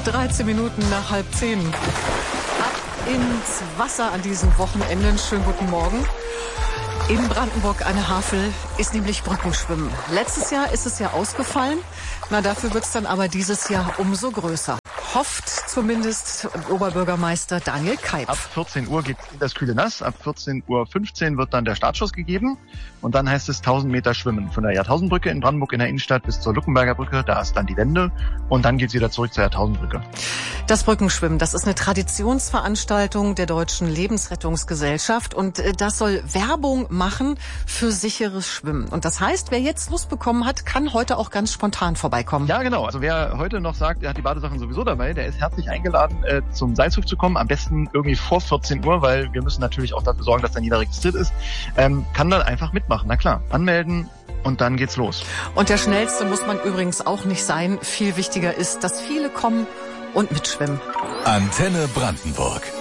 13 Minuten nach 9:30. Ab ins Wasser an diesen Wochenenden. Schönen guten Morgen. In Brandenburg an der Havel ist nämlich Brückenschwimmen. Letztes Jahr ist es ja ausgefallen. Dafür wird es dann aber dieses Jahr umso größer. Hofft zumindest Oberbürgermeister Daniel Keib. Ab 14 Uhr geht das kühle Nass. Ab 14:15 Uhr wird dann der Startschuss gegeben. Und dann heißt es 1000 Meter schwimmen. Von der Jahrtausendbrücke in Brandenburg in der Innenstadt bis zur Luckenberger Brücke. Da ist dann die Wende. Und dann geht's wieder zurück zur Jahrtausendbrücke. Das Brückenschwimmen, das ist eine Traditionsveranstaltung der Deutschen Lebensrettungsgesellschaft. Und das soll Werbung machen für sicheres Schwimmen. Und das heißt, wer jetzt Lust bekommen hat, kann heute auch ganz spontan vorbeikommen. Ja, genau. Also wer heute noch sagt, er hat die Badesachen sowieso dabei, der ist herzlich eingeladen, zum Seilzug zu kommen. Am besten irgendwie vor 14 Uhr, weil wir müssen natürlich auch dafür sorgen, dass dann jeder registriert ist. Kann dann einfach mitmachen. Na klar, anmelden und dann geht's los. Und der Schnellste muss man übrigens auch nicht sein. Viel wichtiger ist, dass viele kommen und mitschwimmen. Antenne Brandenburg.